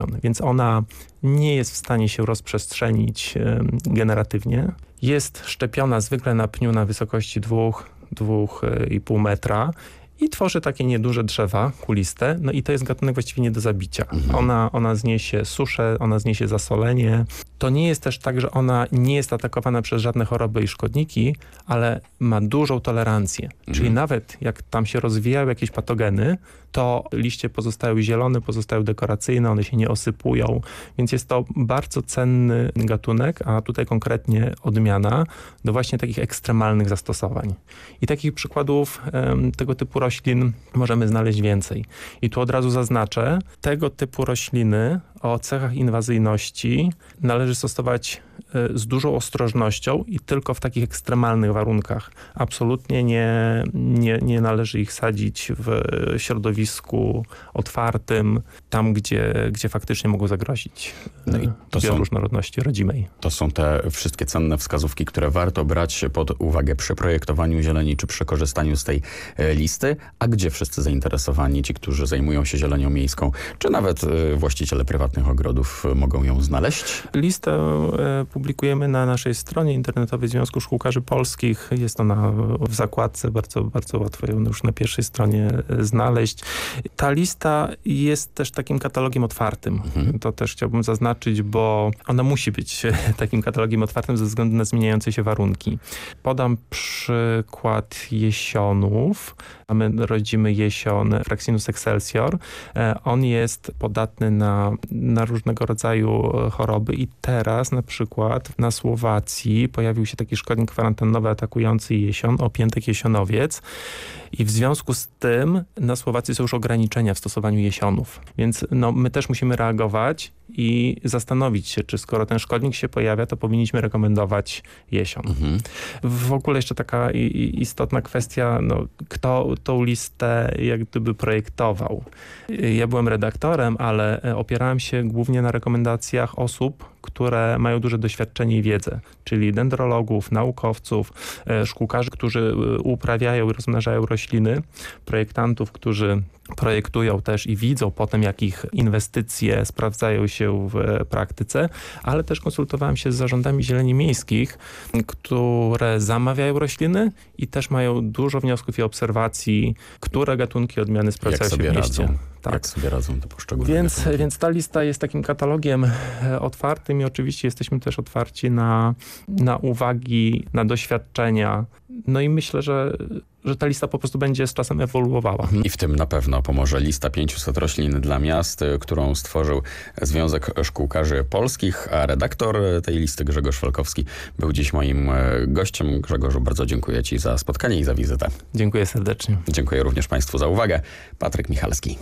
Więc ona nie jest w stanie się rozprzestrzenić generatywnie. Jest szczepiona zwykle na pniu na wysokości 2,5 metra i tworzy takie nieduże drzewa kuliste. No i to jest gatunek właściwie nie do zabicia. Ona zniesie suszę, ona zniesie zasolenie. To nie jest też tak, że ona nie jest atakowana przez żadne choroby i szkodniki, ale ma dużą tolerancję. Czyli nawet jak tam się rozwijają jakieś patogeny, to liście pozostają zielone, pozostają dekoracyjne, one się nie osypują, więc jest to bardzo cenny gatunek, a tutaj konkretnie odmiana do właśnie takich ekstremalnych zastosowań. I takich przykładów tego typu roślin możemy znaleźć więcej. I tu od razu zaznaczę, tego typu rośliny o cechach inwazyjności należy stosować z dużą ostrożnością i tylko w takich ekstremalnych warunkach. Absolutnie nie należy ich sadzić w środowisku otwartym, tam gdzie faktycznie mogą zagrozić bioróżnorodności rodzimej. To są te wszystkie cenne wskazówki, które warto brać pod uwagę przy projektowaniu zieleni czy przy korzystaniu z tej listy. A gdzie wszyscy zainteresowani, ci, którzy zajmują się zielenią miejską, czy nawet właściciele prywatnych ogrodów mogą ją znaleźć? Listę publikujemy na naszej stronie internetowej Związku Szkółkarzy Polskich. Jest ona w zakładce, bardzo, bardzo łatwo ją już na pierwszej stronie znaleźć. Ta lista jest też takim katalogiem otwartym. To też chciałbym zaznaczyć, bo ona musi być takim katalogiem otwartym ze względu na zmieniające się warunki. Podam przykład jesionów. Mamy rodzimy jesion Fraxinus excelsior. On jest podatny na różnego rodzaju choroby i teraz na przykład na Słowacji pojawił się taki szkodnik kwarantannowy atakujący jesion, opiętek jesionowiec i w związku z tym na Słowacji są już ograniczenia w stosowaniu jesionów. Więc my też musimy reagować i zastanowić się, czy skoro ten szkodnik się pojawia, to powinniśmy rekomendować jesion. W ogóle jeszcze taka istotna kwestia, kto tą listę jak gdyby projektował. Ja byłem redaktorem, ale opierałem się głównie na rekomendacjach osób, które mają duże doświadczenie i wiedzę, czyli dendrologów, naukowców, szkółkarzy, którzy uprawiają i rozmnażają rośliny, projektantów, którzy projektują też i widzą potem, jak ich inwestycje sprawdzają się w praktyce, ale też konsultowałem się z zarządami zieleni miejskich, które zamawiają rośliny i też mają dużo wniosków i obserwacji, które gatunki odmiany sprawdzają się w mieście. Tak. Jak sobie radzą te poszczególne Więc ta lista jest takim katalogiem otwartym i oczywiście jesteśmy też otwarci na uwagi, na doświadczenia. No i myślę, że ta lista po prostu będzie z czasem ewoluowała. I w tym na pewno pomoże lista 500 roślin dla miast, którą stworzył Związek Szkółkarzy Polskich, a redaktor tej listy Grzegorz Felkowski był dziś moim gościem. Grzegorzu, bardzo dziękuję Ci za spotkanie i za wizytę. Dziękuję serdecznie. Dziękuję również Państwu za uwagę. Patryk Michalski.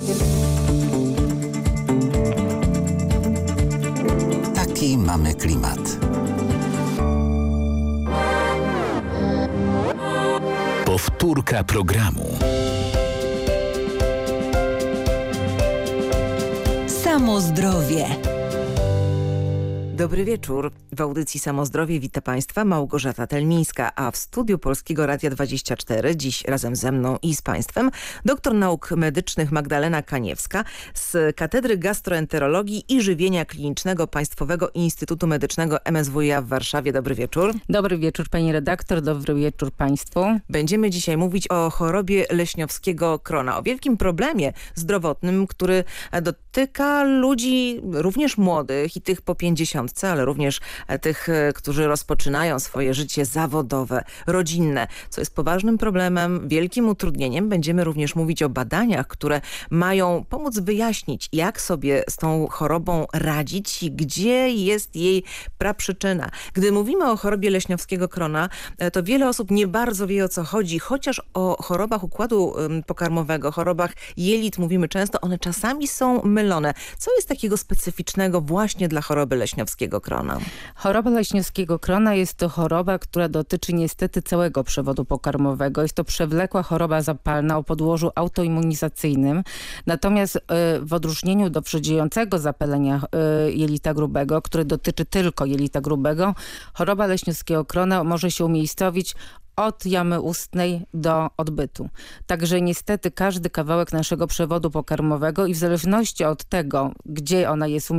Taki mamy klimat. Powtórka programu. Samo zdrowie. Dobry wieczór. W audycji Samozdrowie wita Państwa Małgorzata Telmińska, a w studiu Polskiego Radia 24 dziś razem ze mną i z Państwem doktor nauk medycznych Magdalena Kaniewska z Katedry Gastroenterologii i Żywienia Klinicznego Państwowego Instytutu Medycznego MSWiA w Warszawie. Dobry wieczór. Dobry wieczór pani redaktor, dobry wieczór Państwu. Będziemy dzisiaj mówić o chorobie leśniowskiego krona, o wielkim problemie zdrowotnym, który dotyka ludzi również młodych i tych po 50, ale również tych, którzy rozpoczynają swoje życie zawodowe, rodzinne, co jest poważnym problemem, wielkim utrudnieniem. Będziemy również mówić o badaniach, które mają pomóc wyjaśnić, jak sobie z tą chorobą radzić i gdzie jest jej praprzyczyna. Gdy mówimy o chorobie leśniowskiego krona, to wiele osób nie bardzo wie, o co chodzi, chociaż o chorobach układu pokarmowego, chorobach jelit mówimy często, one czasami są mylone. Co jest takiego specyficznego właśnie dla choroby leśniowskiego krona? Choroba leśniowskiego krona jest to choroba, która dotyczy niestety całego przewodu pokarmowego. Jest to przewlekła choroba zapalna o podłożu autoimmunizacyjnym. Natomiast w odróżnieniu do przedziejącego zapalenia jelita grubego, które dotyczy tylko jelita grubego, choroba leśniowskiego krona może się umiejscowić od jamy ustnej do odbytu. Także niestety każdy kawałek naszego przewodu pokarmowego i w zależności od tego, gdzie ona jest